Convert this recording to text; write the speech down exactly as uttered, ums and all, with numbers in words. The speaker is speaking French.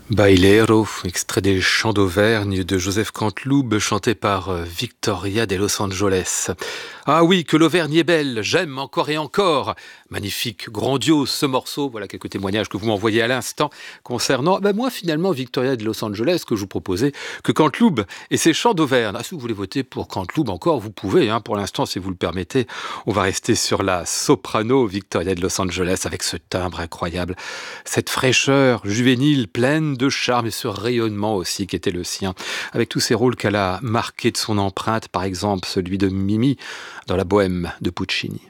Bailero, extrait des Chants d'Auvergne de Joseph Canteloube, chanté par euh, Victoria de Los Angeles. Ah oui, que l'Auvergne est belle, j'aime encore et encore. Magnifique, grandiose ce morceau. Voilà quelques témoignages que vous m'envoyez à l'instant concernant, ben moi finalement, Victoria de Los Angeles, que je vous proposais, que Canteloube et ses Chants d'Auvergne. Ah, si vous voulez voter pour Canteloube encore, vous pouvez, hein, pour l'instant, si vous le permettez. On va rester sur la soprano Victoria de Los Angeles avec ce timbre incroyable, cette fraîcheur juvénile pleine de charme et ce rayonnement aussi qui était le sien, avec tous ces rôles qu'elle a marqués de son empreinte, par exemple celui de Mimi dans La Bohème de Puccini.